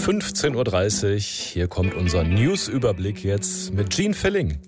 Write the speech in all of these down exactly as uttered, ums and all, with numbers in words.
fünfzehn Uhr dreißig. Hier kommt unser News-Überblick jetzt mit Jean Filling.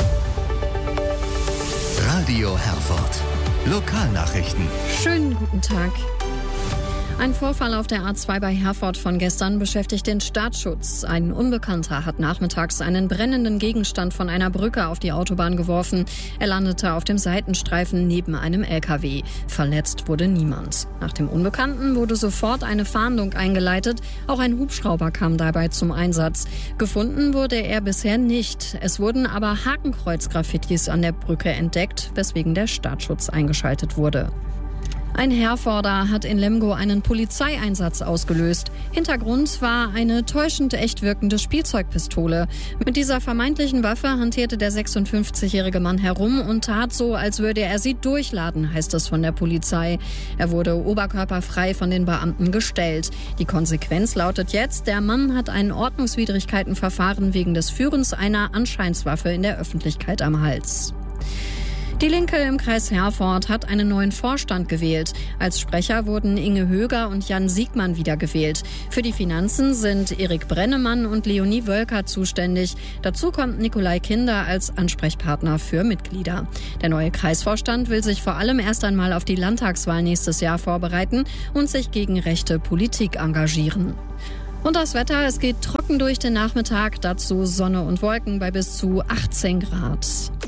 Radio Herford. Lokalnachrichten. Schönen guten Tag. Ein Vorfall auf der A zwei bei Herford von gestern beschäftigt den Staatsschutz. Ein Unbekannter hat nachmittags einen brennenden Gegenstand von einer Brücke auf die Autobahn geworfen. Er landete auf dem Seitenstreifen neben einem L K W. Verletzt wurde niemand. Nach dem Unbekannten wurde sofort eine Fahndung eingeleitet. Auch ein Hubschrauber kam dabei zum Einsatz. Gefunden wurde er bisher nicht. Es wurden aber Hakenkreuz-Graffitis an der Brücke entdeckt, weswegen der Staatsschutz eingeschaltet wurde. Ein Herforder hat in Lemgo einen Polizeieinsatz ausgelöst. Hintergrund war eine täuschend echt wirkende Spielzeugpistole. Mit dieser vermeintlichen Waffe hantierte der sechsundfünfzigjährige Mann herum und tat so, als würde er sie durchladen, heißt es von der Polizei. Er wurde oberkörperfrei von den Beamten gestellt. Die Konsequenz lautet jetzt, der Mann hat ein Ordnungswidrigkeitenverfahren wegen des Führens einer Anscheinswaffe in der Öffentlichkeit am Hals. Die Linke im Kreis Herford hat einen neuen Vorstand gewählt. Als Sprecher wurden Inge Höger und Jan Siegmann wiedergewählt. Für die Finanzen sind Erik Brennemann und Leonie Wölker zuständig. Dazu kommt Nikolai Kinder als Ansprechpartner für Mitglieder. Der neue Kreisvorstand will sich vor allem erst einmal auf die Landtagswahl nächstes Jahr vorbereiten und sich gegen rechte Politik engagieren. Und das Wetter, es geht trocken durch den Nachmittag, dazu Sonne und Wolken bei bis zu achtzehn Grad.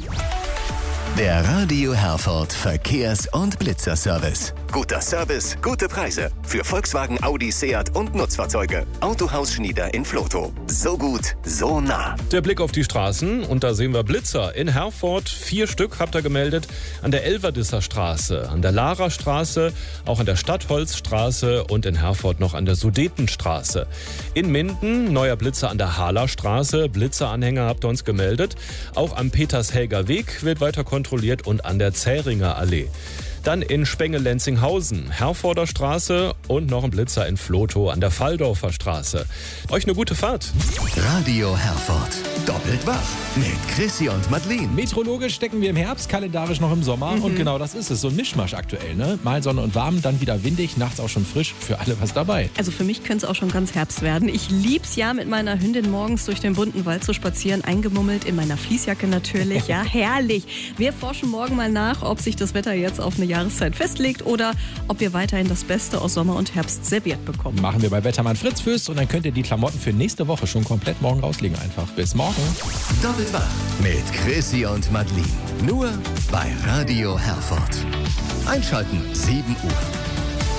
Der Radio Herford Verkehrs- und Blitzerservice. Guter Service, gute Preise. Für Volkswagen, Audi, Seat und Nutzfahrzeuge. Autohaus Schnieder in Vlotho. So gut, so nah. Der Blick auf die Straßen und da sehen wir Blitzer. In Herford vier Stück habt ihr gemeldet. An der Elverdisser Straße, an der Lara Straße, auch an der Stadtholzstraße und in Herford noch an der Sudetenstraße. In Minden neuer Blitzer an der Hahler Straße. Blitzeranhänger habt ihr uns gemeldet. Auch am Petershelger Weg wird weiter kontrolliert und an der Zähringer Allee. Dann in Spenge-Lenzinghausen, Herforder Straße und noch ein Blitzer in Vlotho an der Falldorfer Straße. Euch eine gute Fahrt. Radio Herford. Doppelt wach mit Chrissy und Madeline. Meteorologisch stecken wir im Herbst, kalendarisch noch im Sommer. Mhm. Und genau das ist es. So ein Mischmasch aktuell. Ne? Mal Sonne und warm, dann wieder windig, nachts auch schon frisch. Für alle was dabei. Also für mich könnte es auch schon ganz Herbst werden. Ich lieb's ja, mit meiner Hündin morgens durch den bunten Wald zu spazieren. Eingemummelt in meiner Fließjacke natürlich. Ja, herrlich. Wir forschen morgen mal nach, ob sich das Wetter jetzt auf eine Jahreszeit festlegt oder ob wir weiterhin das Beste aus Sommer und Herbst serviert bekommen. Machen wir bei Wettermann Fritz Fürst und dann könnt ihr die Klamotten für nächste Woche schon komplett morgen rauslegen einfach. Bis morgen. Doppelt wach mit Chrissy und Madeline. Nur bei Radio Herford. Einschalten sieben Uhr.